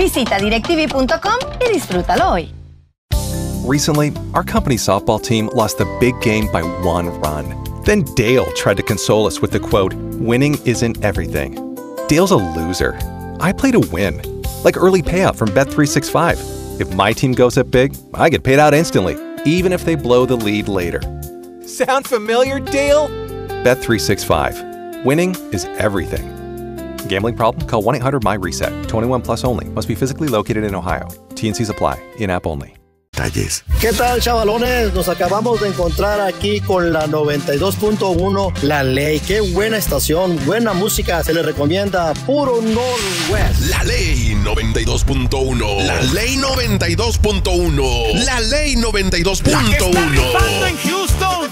Visita directv.com y disfrútalo hoy. Recently, our company softball team lost the big game by 1 run. Then Dale tried to console us with the quote, "Winning isn't everything." Dale's a loser. I play to win, like early payout from Bet365. If my team goes up big, I get paid out instantly, even if they blow the lead later. Sound familiar, Dale? Bet365. Winning is everything. Gambling problem? Call 1-800-MY-RESET. 21 plus only. Must be physically located in Ohio. T&Cs apply. In-app only. ¿Qué tal, chavalones? Nos acabamos de encontrar aquí con la 92.1 La Ley. Qué buena estación, buena música. Se le recomienda puro Northwest. La Ley 92.1. La Ley 92.1. La Ley 92.1. La que está rifando en Houston,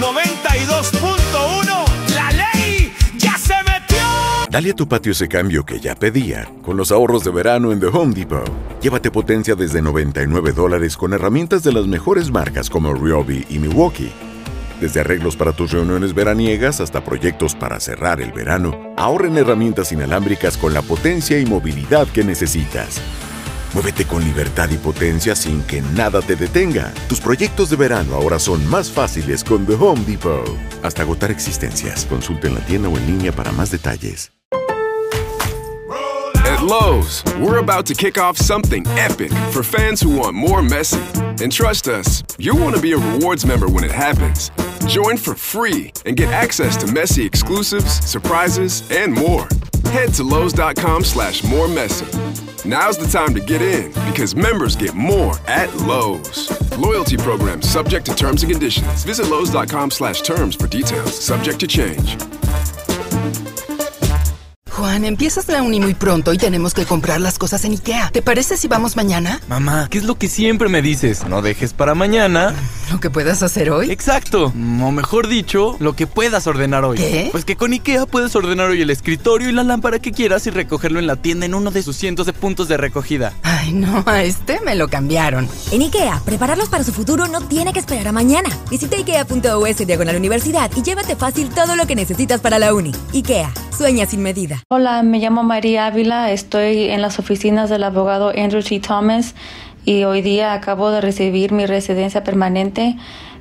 92.1. La Ley ya se metió. Dale a tu patio ese cambio que ya pedía con los ahorros de verano en The Home Depot. Llévate potencia desde $99 con herramientas de las mejores marcas como Ryobi y Milwaukee. Desde arreglos para tus reuniones veraniegas hasta proyectos para cerrar el verano, ahorra en herramientas inalámbricas con la potencia y movilidad que necesitas. Muévete con libertad y potencia sin que nada te detenga. Tus proyectos de verano ahora son más fáciles con The Home Depot. Hasta agotar existencias. Consulta en la tienda o en línea para más detalles. At Lowe's, we're about to kick off something epic for fans who want more Messi. And trust us, you'll want to be a rewards member when it happens. Join for free and get access to Messi exclusives, surprises, and more. Head to Lowe's.com/moremessy. Now's the time to get in because members get more at Lowe's. Loyalty program subject to terms and conditions. Visit Lowe's.com/terms for details. Subject to change. Juan, empiezas la uni muy pronto y tenemos que comprar las cosas en IKEA. ¿Te parece si vamos mañana? Mamá, ¿qué es lo que siempre me dices? No dejes para mañana ¿lo que puedas hacer hoy? Exacto, o mejor dicho, lo que puedas ordenar hoy. ¿Qué? Pues que con IKEA puedes ordenar hoy el escritorio y la lámpara que quieras y recogerlo en la tienda en uno de sus cientos de puntos de recogida. Ay, no, a este me lo cambiaron. En IKEA, prepararlos para su futuro no tiene que esperar a mañana. Visita IKEA.us/universidad y llévate fácil todo lo que necesitas para la uni. IKEA, sueña sin medida. Hola, me llamo María Ávila, estoy en las oficinas del abogado Andrew T. Thomas y hoy día acabo de recibir mi residencia permanente.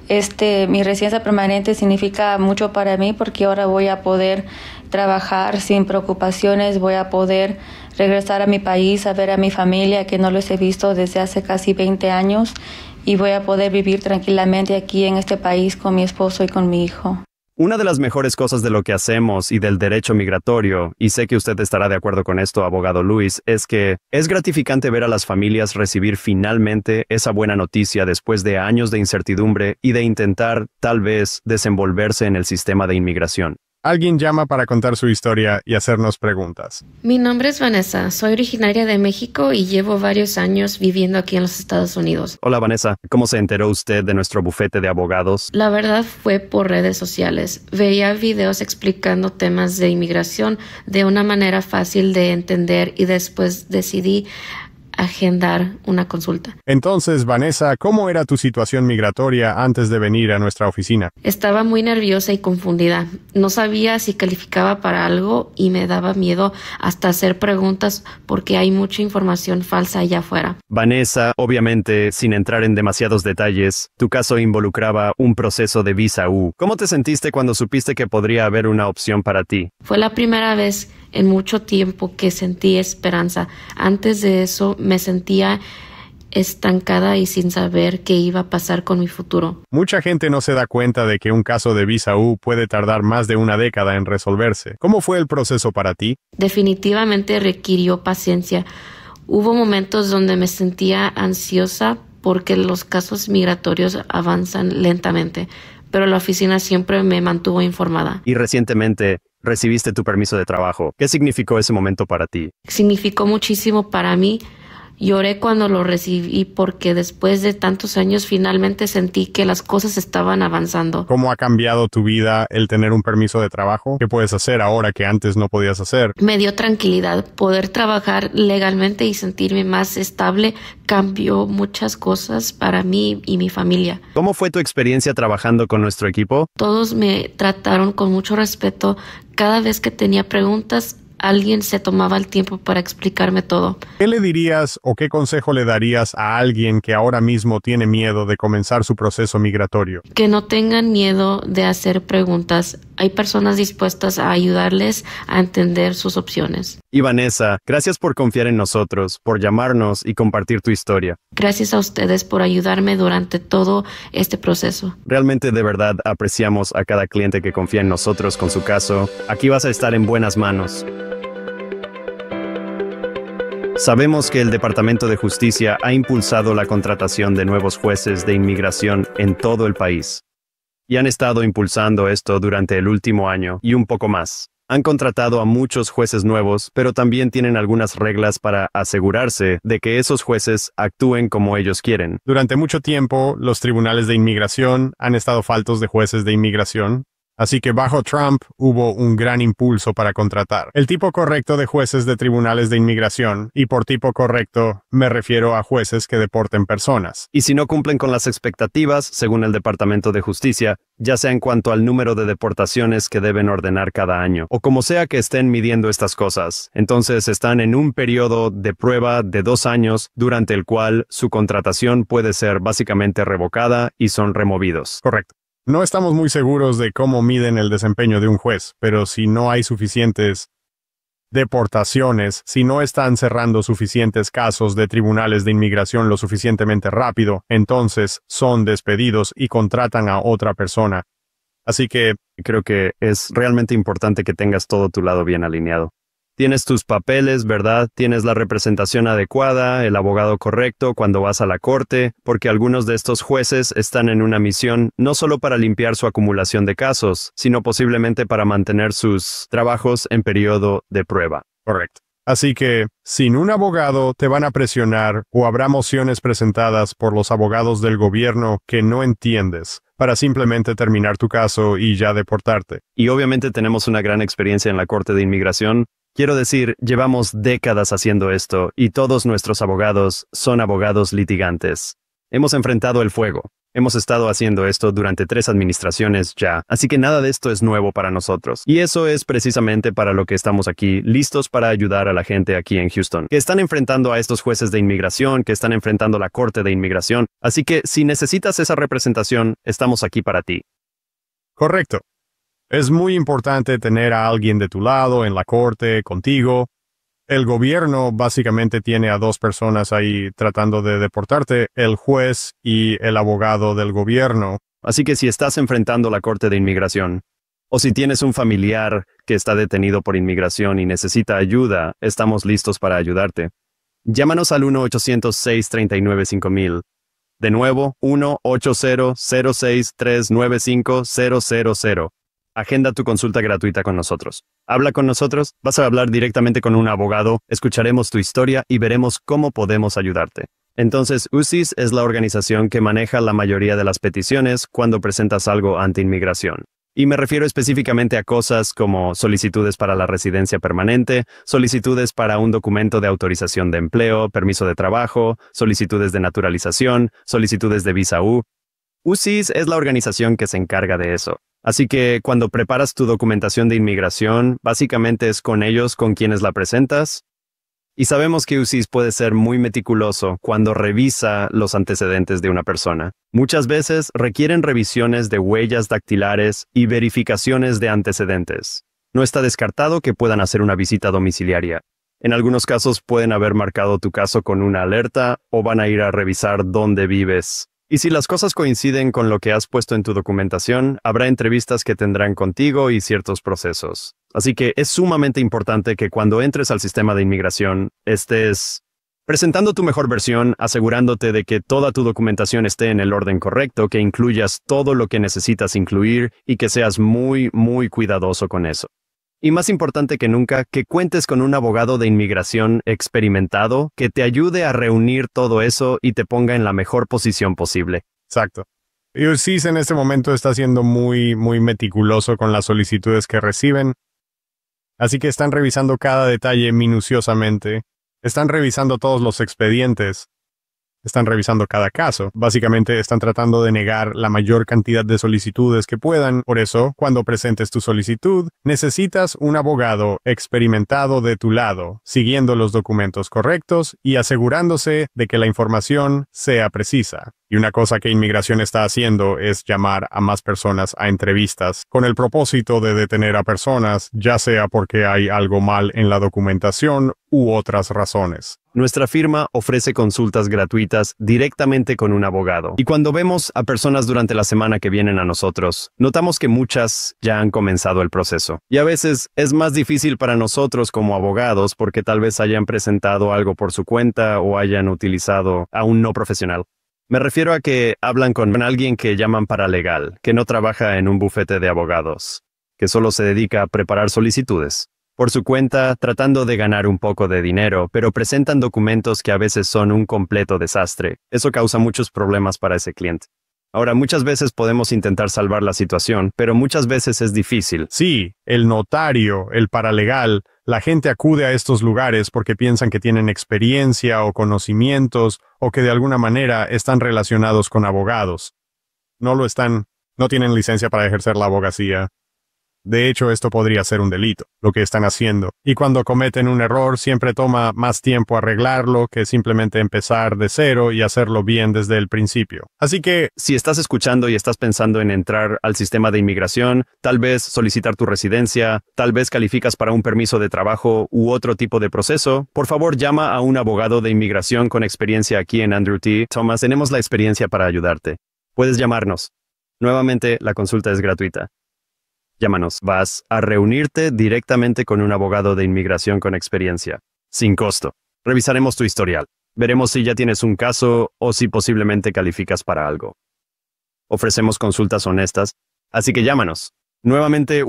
Mi residencia permanente significa mucho para mí porque ahora voy a poder trabajar sin preocupaciones, voy a poder regresar a mi país, a ver a mi familia que no los he visto desde hace casi 20 años y voy a poder vivir tranquilamente aquí en este país con mi esposo y con mi hijo. Una de las mejores cosas de lo que hacemos y del derecho migratorio, y sé que usted estará de acuerdo con esto, abogado Luis, es que es gratificante ver a las familias recibir finalmente esa buena noticia después de años de incertidumbre y de intentar, tal vez, desenvolverse en el sistema de inmigración. Alguien llama para contar su historia y hacernos preguntas. Mi nombre es Vanessa, soy originaria de México y llevo varios años viviendo aquí en los Estados Unidos. Hola Vanessa, ¿cómo se enteró usted de nuestro bufete de abogados? La verdad fue por redes sociales. Veía videos explicando temas de inmigración de una manera fácil de entender y después decidí agendar una consulta. Entonces, Vanessa, ¿cómo era tu situación migratoria antes de venir a nuestra oficina? Estaba muy nerviosa y confundida. No sabía si calificaba para algo y me daba miedo hasta hacer preguntas porque hay mucha información falsa allá afuera. Vanessa, obviamente, sin entrar en demasiados detalles, tu caso involucraba un proceso de visa U. ¿Cómo te sentiste cuando supiste que podría haber una opción para ti? Fue la primera vez en mucho tiempo que sentí esperanza. Antes de eso me sentía estancada y sin saber qué iba a pasar con mi futuro. Mucha gente no se da cuenta de que un caso de visa U puede tardar más de una década en resolverse. ¿Cómo fue el proceso para ti? Definitivamente requirió paciencia. Hubo momentos donde me sentía ansiosa porque los casos migratorios avanzan lentamente, pero la oficina siempre me mantuvo informada. Y recientemente recibiste tu permiso de trabajo. ¿Qué significó ese momento para ti? Significó muchísimo para mí. Lloré cuando lo recibí porque después de tantos años finalmente sentí que las cosas estaban avanzando. ¿Cómo ha cambiado tu vida el tener un permiso de trabajo? ¿Qué puedes hacer ahora que antes no podías hacer? Me dio tranquilidad. Poder trabajar legalmente y sentirme más estable cambió muchas cosas para mí y mi familia. ¿Cómo fue tu experiencia trabajando con nuestro equipo? Todos me trataron con mucho respeto. Cada vez que tenía preguntas, alguien se tomaba el tiempo para explicarme todo. ¿Qué le dirías o qué consejo le darías a alguien que ahora mismo tiene miedo de comenzar su proceso migratorio? Que no tengan miedo de hacer preguntas. Hay personas dispuestas a ayudarles a entender sus opciones. Y Vanessa, gracias por confiar en nosotros, por llamarnos y compartir tu historia. Gracias a ustedes por ayudarme durante todo este proceso. Realmente de verdad apreciamos a cada cliente que confía en nosotros con su caso. Aquí vas a estar en buenas manos. Sabemos que el Departamento de Justicia ha impulsado la contratación de nuevos jueces de inmigración en todo el país. Y han estado impulsando esto durante el último año y un poco más. Han contratado a muchos jueces nuevos, pero también tienen algunas reglas para asegurarse de que esos jueces actúen como ellos quieren. Durante mucho tiempo, los tribunales de inmigración han estado faltos de jueces de inmigración. Así que bajo Trump hubo un gran impulso para contratar el tipo correcto de jueces de tribunales de inmigración, y por tipo correcto me refiero a jueces que deporten personas. Y si no cumplen con las expectativas, según el Departamento de Justicia, ya sea en cuanto al número de deportaciones que deben ordenar cada año, o como sea que estén midiendo estas cosas, entonces están en un periodo de prueba de 2 años durante el cual su contratación puede ser básicamente revocada y son removidos. Correcto. No estamos muy seguros de cómo miden el desempeño de un juez, pero si no hay suficientes deportaciones, si no están cerrando suficientes casos de tribunales de inmigración lo suficientemente rápido, entonces son despedidos y contratan a otra persona. Así que creo que es realmente importante que tengas todo tu lado bien alineado. Tienes tus papeles, ¿verdad? Tienes la representación adecuada, el abogado correcto cuando vas a la corte, porque algunos de estos jueces están en una misión no solo para limpiar su acumulación de casos, sino posiblemente para mantener sus trabajos en periodo de prueba. Correcto. Así que, sin un abogado, te van a presionar o habrá mociones presentadas por los abogados del gobierno que no entiendes, para simplemente terminar tu caso y ya deportarte. Y obviamente tenemos una gran experiencia en la Corte de Inmigración. Quiero decir, llevamos décadas haciendo esto y todos nuestros abogados son abogados litigantes. Hemos enfrentado el fuego. Hemos estado haciendo esto durante 3 administraciones ya, así que nada de esto es nuevo para nosotros. Y eso es precisamente para lo que estamos aquí, listos para ayudar a la gente aquí en Houston, que están enfrentando a estos jueces de inmigración, que están enfrentando la Corte de Inmigración. Así que si necesitas esa representación, estamos aquí para ti. Correcto. Es muy importante tener a alguien de tu lado en la corte, contigo. El gobierno básicamente tiene a 2 personas ahí tratando de deportarte, el juez y el abogado del gobierno. Así que si estás enfrentando la Corte de Inmigración, o si tienes un familiar que está detenido por inmigración y necesita ayuda, estamos listos para ayudarte. Llámanos al 1-800-639-5000. De nuevo, 1-800-639-5000. Agenda tu consulta gratuita con nosotros. Habla con nosotros, vas a hablar directamente con un abogado, escucharemos tu historia y veremos cómo podemos ayudarte. Entonces, UCIS es la organización que maneja la mayoría de las peticiones cuando presentas algo ante inmigración. Y me refiero específicamente a cosas como solicitudes para la residencia permanente, solicitudes para un documento de autorización de empleo, permiso de trabajo, solicitudes de naturalización, solicitudes de visa U. UCIS es la organización que se encarga de eso. Así que cuando preparas tu documentación de inmigración, básicamente es con ellos con quienes la presentas. Y sabemos que UCIS puede ser muy meticuloso cuando revisa los antecedentes de una persona. Muchas veces requieren revisiones de huellas dactilares y verificaciones de antecedentes. No está descartado que puedan hacer una visita domiciliaria. En algunos casos pueden haber marcado tu caso con una alerta o van a ir a revisar dónde vives. Y si las cosas coinciden con lo que has puesto en tu documentación, habrá entrevistas que tendrán contigo y ciertos procesos. Así que es sumamente importante que cuando entres al sistema de inmigración, estés presentando tu mejor versión, asegurándote de que toda tu documentación esté en el orden correcto, que incluyas todo lo que necesitas incluir y que seas muy cuidadoso con eso. Y más importante que nunca, que cuentes con un abogado de inmigración experimentado que te ayude a reunir todo eso y te ponga en la mejor posición posible. Exacto. UCIS en este momento está siendo muy meticuloso con las solicitudes que reciben. Así que están revisando cada detalle minuciosamente. Están revisando todos los expedientes. Están revisando cada caso. Básicamente están tratando de negar la mayor cantidad de solicitudes que puedan. Por eso, cuando presentes tu solicitud, necesitas un abogado experimentado de tu lado, siguiendo los documentos correctos y asegurándose de que la información sea precisa. Y una cosa que Inmigración está haciendo es llamar a más personas a entrevistas, con el propósito de detener a personas, ya sea porque hay algo mal en la documentación u otras razones. Nuestra firma ofrece consultas gratuitas directamente con un abogado. Y cuando vemos a personas durante la semana que vienen a nosotros, notamos que muchas ya han comenzado el proceso. Y a veces es más difícil para nosotros como abogados porque tal vez hayan presentado algo por su cuenta o hayan utilizado a un no profesional. Me refiero a que hablan con alguien que llaman paralegal, que no trabaja en un bufete de abogados, que solo se dedica a preparar solicitudes por su cuenta, tratando de ganar un poco de dinero, pero presentan documentos que a veces son un completo desastre. Eso causa muchos problemas para ese cliente. Ahora, muchas veces podemos intentar salvar la situación, pero muchas veces es difícil. Sí, el notario, el paralegal, la gente acude a estos lugares porque piensan que tienen experiencia o conocimientos o que de alguna manera están relacionados con abogados. No lo están, no tienen licencia para ejercer la abogacía. De hecho, esto podría ser un delito, lo que están haciendo. Y cuando cometen un error, siempre toma más tiempo arreglarlo que simplemente empezar de cero y hacerlo bien desde el principio. Así que, si estás escuchando y estás pensando en entrar al sistema de inmigración, tal vez solicitar tu residencia, tal vez calificas para un permiso de trabajo u otro tipo de proceso, por favor llama a un abogado de inmigración con experiencia aquí en Andrew T. Thomas. Tenemos la experiencia para ayudarte. Puedes llamarnos. Nuevamente, la consulta es gratuita. Llámanos. Vas a reunirte directamente con un abogado de inmigración con experiencia, sin costo. Revisaremos tu historial. Veremos si ya tienes un caso o si posiblemente calificas para algo. Ofrecemos consultas honestas, así que llámanos. Nuevamente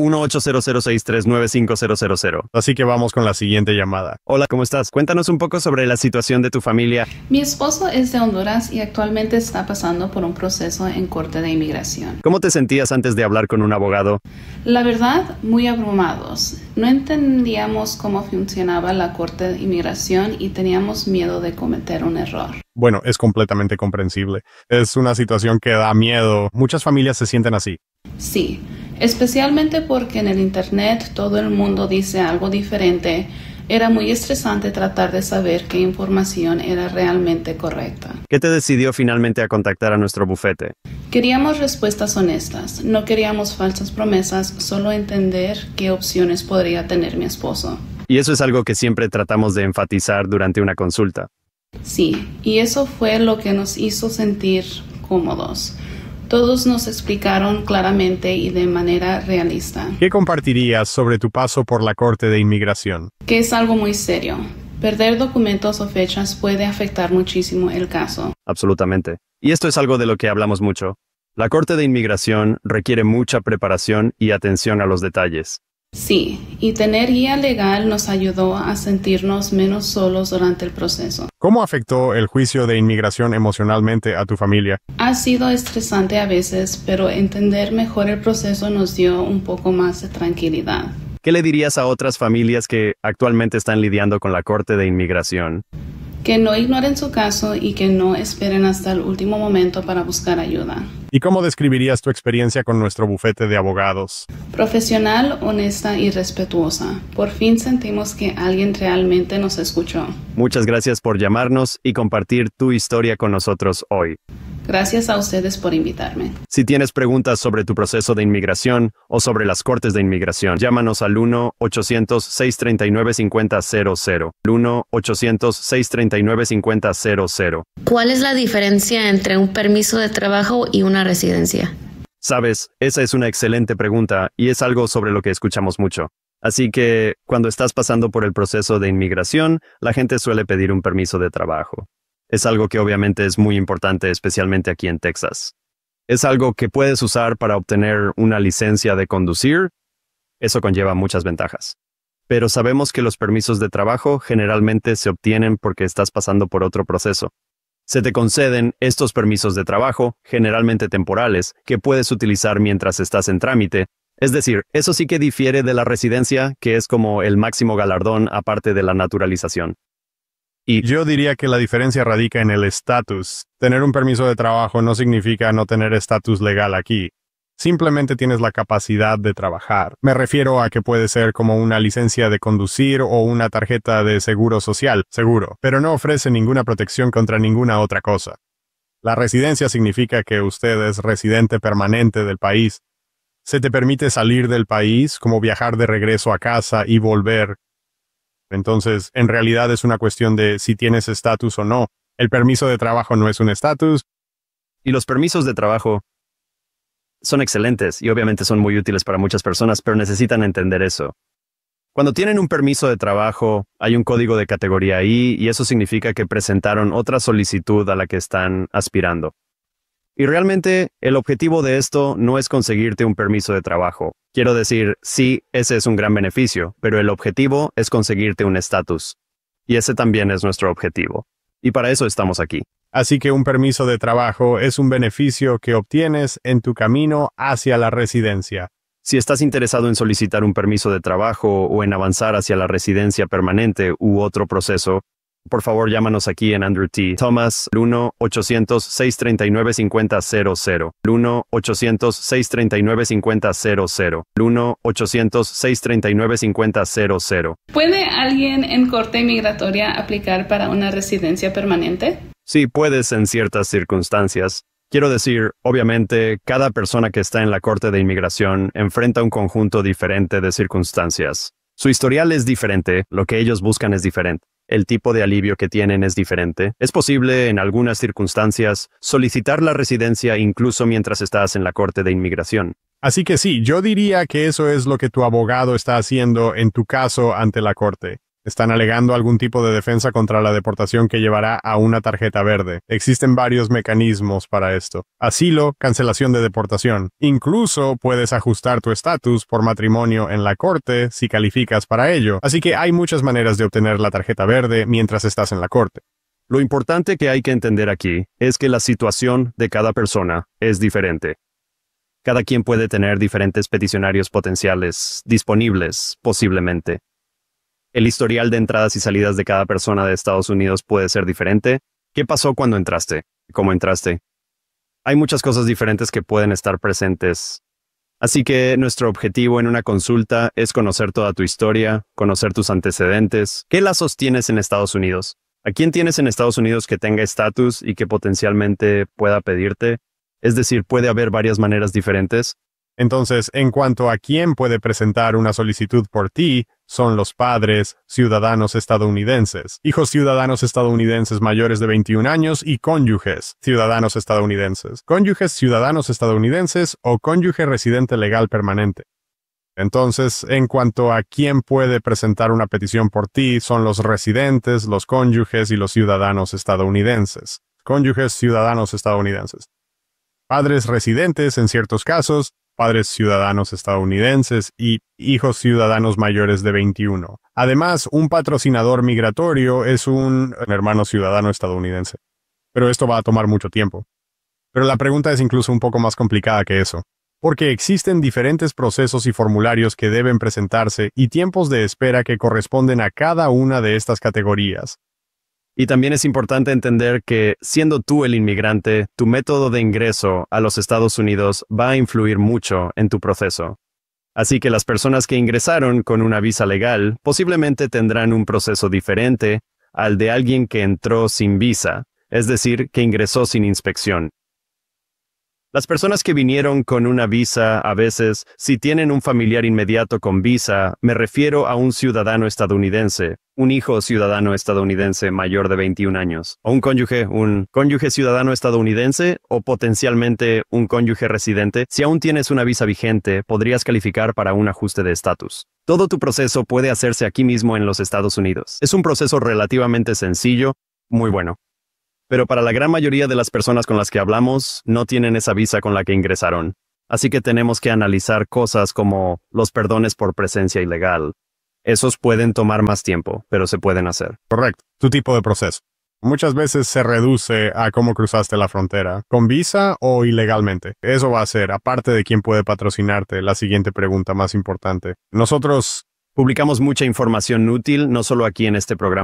1-800-639-5000. Así que vamos con la siguiente llamada. Hola, ¿cómo estás? Cuéntanos un poco sobre la situación de tu familia. Mi esposo es de Honduras y actualmente está pasando por un proceso en corte de inmigración. ¿Cómo te sentías antes de hablar con un abogado? La verdad, muy abrumados. No entendíamos cómo funcionaba la corte de inmigración y teníamos miedo de cometer un error. Bueno, es completamente comprensible. Es una situación que da miedo. Muchas familias se sienten así. Sí. Especialmente porque en el internet todo el mundo dice algo diferente, era muy estresante tratar de saber qué información era realmente correcta. ¿Qué te decidió finalmente a contactar a nuestro bufete? Queríamos respuestas honestas, no queríamos falsas promesas, solo entender qué opciones podría tener mi esposo. Y eso es algo que siempre tratamos de enfatizar durante una consulta. Sí, y eso fue lo que nos hizo sentir cómodos. Todos nos explicaron claramente y de manera realista. ¿Qué compartirías sobre tu paso por la Corte de Inmigración? Que es algo muy serio. Perder documentos o fechas puede afectar muchísimo el caso. Absolutamente. Y esto es algo de lo que hablamos mucho. La Corte de Inmigración requiere mucha preparación y atención a los detalles. Sí, y tener guía legal nos ayudó a sentirnos menos solos durante el proceso. ¿Cómo afectó el juicio de inmigración emocionalmente a tu familia? Ha sido estresante a veces, pero entender mejor el proceso nos dio un poco más de tranquilidad. ¿Qué le dirías a otras familias que actualmente están lidiando con la Corte de Inmigración? Que no ignoren su caso y que no esperen hasta el último momento para buscar ayuda. ¿Y cómo describirías tu experiencia con nuestro bufete de abogados? Profesional, honesta y respetuosa. Por fin sentimos que alguien realmente nos escuchó. Muchas gracias por llamarnos y compartir tu historia con nosotros hoy. Gracias a ustedes por invitarme. Si tienes preguntas sobre tu proceso de inmigración o sobre las cortes de inmigración, llámanos al 1-800-639-5000. 1-800-639-5000. ¿Cuál es la diferencia entre un permiso de trabajo y una residencia? Sabes, esa es una excelente pregunta y es algo sobre lo que escuchamos mucho. Así que, cuando estás pasando por el proceso de inmigración, la gente suele pedir un permiso de trabajo. Es algo que obviamente es muy importante, especialmente aquí en Texas. Es algo que puedes usar para obtener una licencia de conducir. Eso conlleva muchas ventajas. Pero sabemos que los permisos de trabajo generalmente se obtienen porque estás pasando por otro proceso. Se te conceden estos permisos de trabajo, generalmente temporales, que puedes utilizar mientras estás en trámite. Es decir, eso sí que difiere de la residencia, que es como el máximo galardón aparte de la naturalización. Y yo diría que la diferencia radica en el estatus. Tener un permiso de trabajo no significa no tener estatus legal aquí. Simplemente tienes la capacidad de trabajar. Me refiero a que puede ser como una licencia de conducir o una tarjeta de seguro social, seguro, pero no ofrece ninguna protección contra ninguna otra cosa. La residencia significa que usted es residente permanente del país. Se te permite salir del país, como viajar de regreso a casa y volver. Entonces, en realidad es una cuestión de si tienes estatus o no. El permiso de trabajo no es un estatus. Y los permisos de trabajo son excelentes y obviamente son muy útiles para muchas personas, pero necesitan entender eso. Cuando tienen un permiso de trabajo, hay un código de categoría ahí y eso significa que presentaron otra solicitud a la que están aspirando. Y realmente el objetivo de esto no es conseguirte un permiso de trabajo. Quiero decir, sí, ese es un gran beneficio, pero el objetivo es conseguirte un estatus. Y ese también es nuestro objetivo. Y para eso estamos aquí. Así que un permiso de trabajo es un beneficio que obtienes en tu camino hacia la residencia. Si estás interesado en solicitar un permiso de trabajo o en avanzar hacia la residencia permanente u otro proceso, por favor, llámanos aquí en Andrew T. Thomas, 1-800-639-5000, 1-800-639-5000, 1-800-639-5000. ¿Puede alguien en corte migratoria aplicar para una residencia permanente? Sí, puedes en ciertas circunstancias. Quiero decir, obviamente, cada persona que está en la Corte de Inmigración enfrenta un conjunto diferente de circunstancias. Su historial es diferente, lo que ellos buscan es diferente. El tipo de alivio que tienen es diferente. Es posible, en algunas circunstancias, solicitar la residencia incluso mientras estás en la Corte de Inmigración. Así que sí, yo diría que eso es lo que tu abogado está haciendo en tu caso ante la corte. Están alegando algún tipo de defensa contra la deportación que llevará a una tarjeta verde. Existen varios mecanismos para esto. Asilo, cancelación de deportación. Incluso puedes ajustar tu estatus por matrimonio en la corte si calificas para ello. Así que hay muchas maneras de obtener la tarjeta verde mientras estás en la corte. Lo importante que hay que entender aquí es que la situación de cada persona es diferente. Cada quien puede tener diferentes peticionarios potenciales disponibles, posiblemente. El historial de entradas y salidas de cada persona de Estados Unidos puede ser diferente. ¿Qué pasó cuando entraste? ¿Cómo entraste? Hay muchas cosas diferentes que pueden estar presentes. Así que nuestro objetivo en una consulta es conocer toda tu historia, conocer tus antecedentes. ¿Qué lazos tienes en Estados Unidos? ¿A quién tienes en Estados Unidos que tenga estatus y que potencialmente pueda pedirte? Es decir, puede haber varias maneras diferentes. Entonces, en cuanto a quién puede presentar una solicitud por ti, son los padres ciudadanos estadounidenses, hijos ciudadanos estadounidenses mayores de 21 años y cónyuges ciudadanos estadounidenses, cónyuges ciudadanos estadounidenses o cónyuge residente legal permanente. Entonces, en cuanto a quién puede presentar una petición por ti, son los residentes, los cónyuges y los ciudadanos estadounidenses. Cónyuges ciudadanos estadounidenses. Padres residentes en ciertos casos, padres ciudadanos estadounidenses y hijos ciudadanos mayores de 21. Además, un patrocinador migratorio es un hermano ciudadano estadounidense. Pero esto va a tomar mucho tiempo. Pero la pregunta es incluso un poco más complicada que eso. Porque existen diferentes procesos y formularios que deben presentarse y tiempos de espera que corresponden a cada una de estas categorías. Y también es importante entender que, siendo tú el inmigrante, tu método de ingreso a los Estados Unidos va a influir mucho en tu proceso. Así que las personas que ingresaron con una visa legal posiblemente tendrán un proceso diferente al de alguien que entró sin visa, es decir, que ingresó sin inspección. Las personas que vinieron con una visa, a veces, si tienen un familiar inmediato con visa, me refiero a un ciudadano estadounidense, un hijo ciudadano estadounidense mayor de 21 años, o un cónyuge ciudadano estadounidense, o potencialmente un cónyuge residente. Si aún tienes una visa vigente, podrías calificar para un ajuste de estatus. Todo tu proceso puede hacerse aquí mismo en los Estados Unidos. Es un proceso relativamente sencillo, muy bueno. Pero para la gran mayoría de las personas con las que hablamos, no tienen esa visa con la que ingresaron. Así que tenemos que analizar cosas como los perdones por presencia ilegal. Esos pueden tomar más tiempo, pero se pueden hacer. Correcto. Tu tipo de proceso. Muchas veces se reduce a cómo cruzaste la frontera, con visa o ilegalmente. Eso va a ser, aparte de quién puede patrocinarte, la siguiente pregunta más importante. Nosotros publicamos mucha información útil, no solo aquí en este programa,